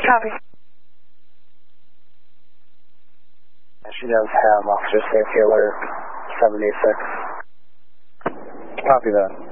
Copy. She does have Officer Safety Alert 76. Copy that.